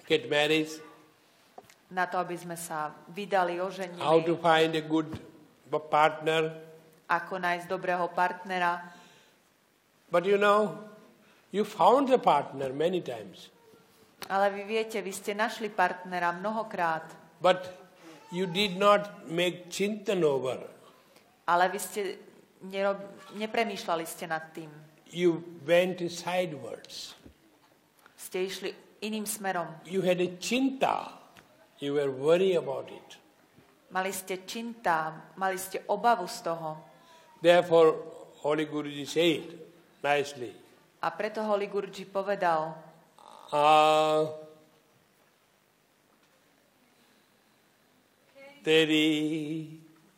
get married, na to, aby sme sa vydali, oženili, how to find a good partner. ako nájsť dobrého partnera. But you found a partner many times. Ale vy viete, vy ste našli partnera mnohokrát. But you did not make chintan over. Ale vy ste nepremýšľali ste nad tým. You went sidewards. Ste išli iným smerom. You had a chinta. You were worried about it. Mali ste činta, mali ste obavu z toho. Therefore, Holy Guruji said nicely. A preto Holy Guruji povedal, Teri